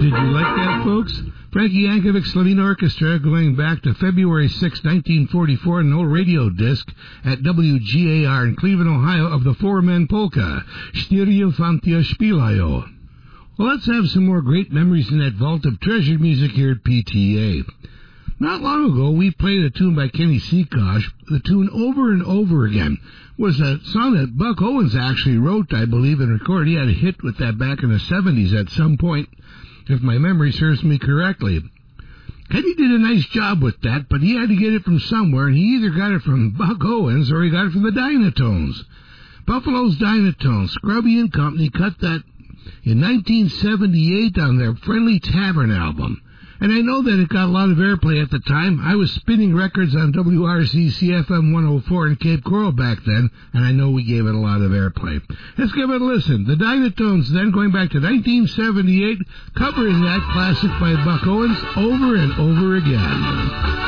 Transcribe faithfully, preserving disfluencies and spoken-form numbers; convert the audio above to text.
Did you like that, folks? Frankie Yankovic Slovene Orchestra going back to February sixth, nineteen forty-four, an old radio disc at W G A R in Cleveland, Ohio, of the Four-Men Polka, Cztery Fantia Śpiewają. Well, let's have some more great memories in that vault of treasured music here at P T A. Not long ago, we played a tune by Kenny Seacosh. The tune Over and Over Again was a song that Buck Owens actually wrote, I believe, and recorded. He had a hit with that back in the seventies at some point, if my memory serves me correctly. Kenny did a nice job with that, but he had to get it from somewhere, and he either got it from Buck Owens or he got it from the Dynatones. Buffalo's Dynatones, Scrubby and Company, cut that in nineteen seventy-eight on their Friendly Tavern album. And I know that it got a lot of airplay at the time. I was spinning records on W R C C F M one oh four in Cape Coral back then, and I know we gave it a lot of airplay. Let's give it a listen. The Dynatones, then going back to nineteen seventy-eight, covering that classic by Buck Owens, Over and Over Again.